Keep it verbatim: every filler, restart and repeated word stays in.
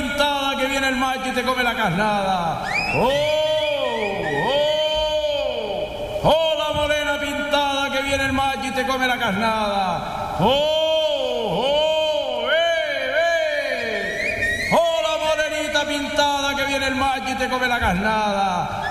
pintada que viene el macho y te come la carnada. ¡Oh! ¡Oh! ¡Oh, la morena pintada que viene el macho y te come la carnada! ¡Oh! ¡Oh! ¡Eh! ¡Eh! ¡Oh, la morenita pintada que viene el macho y te come la carnada!